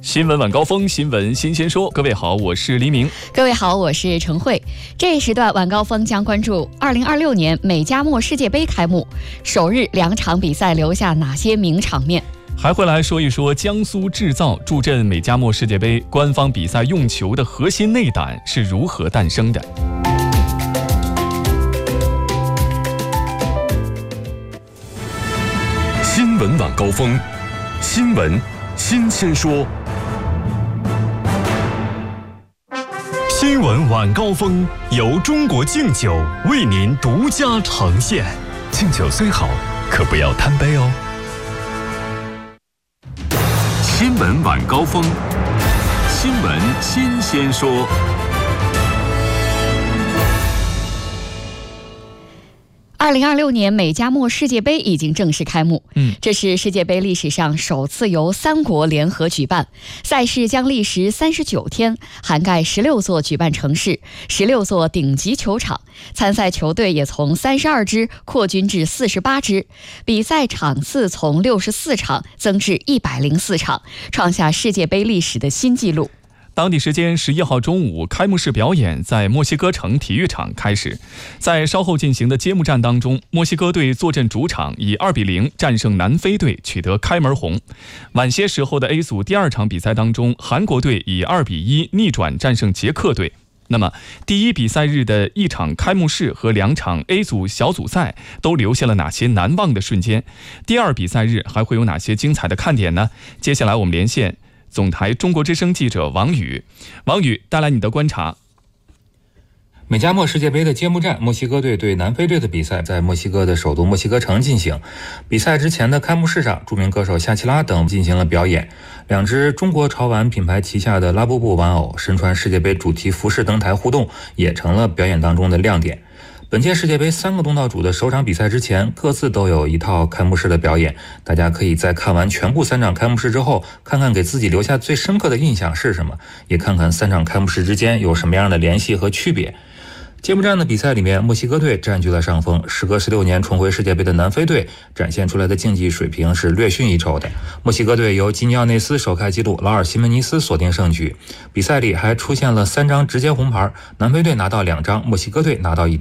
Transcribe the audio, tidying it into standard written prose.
新闻晚高峰，新闻新鲜说。各位好，我是黎明。 各位好，我是陈慧。这一时段晚高峰将关注2026年美加墨世界杯开幕，首日2场比赛留下哪些名场面？ 还会来说一说江苏制造助阵美加墨世界杯官方比赛用球的核心内胆是如何诞生的。 新闻晚高峰，新闻新鲜说。新闻晚高峰由中国敬酒为您独家呈现。敬酒虽好，可不要贪杯哦。新闻晚高峰，新闻新鲜说。 2026年美加墨世界杯已经正式开幕。这是世界杯历史上首次由3国联合举办，赛事将历时39天，涵盖16座举办城市、16座顶级球场，参赛球队也从32支扩军至48支，比赛场次从64场增至104场，创下世界杯历史的新纪录。 当地时间11号中午，开幕式表演在墨西哥城体育场开始。在稍后进行的揭幕战当中，墨西哥队坐镇主场，以2-0战胜南非队，取得开门红。晚些时候的 A 组第2场比赛当中，韩国队以2-1逆转战胜捷克队。那么，第一比赛日的1场开幕式和2场 A 组小组赛都留下了哪些难忘的瞬间？第2比赛日还会有哪些精彩的看点呢？接下来我们连线总台中国之声记者王宇，王宇带来你的观察。 美加墨世界杯的揭幕战，墨西哥队对南非队的比赛在墨西哥的首都墨西哥城进行。比赛之前的开幕式上，著名歌手夏奇拉等进行了表演。2只中国潮玩品牌旗下的拉布布玩偶身穿世界杯主题服饰登台互动，也成了表演当中的亮点。本届世界杯3个东道主的首场比赛之前，各自都有一套开幕式的表演。大家可以在看完全部3场开幕式之后，看看给自己留下最深刻的印象是什么，也看看3场开幕式之间有什么样的联系和区别。揭幕战的比赛里面，墨西哥队占据了上风，时隔16年重回世界杯的南非队展现出来的竞技水平是略逊一筹的。墨西哥队由基尼奥内斯首开纪录劳尔西门尼斯锁定胜局。比赛里还出现了3张直接红牌，南非队拿到2张，墨西哥队拿到1张。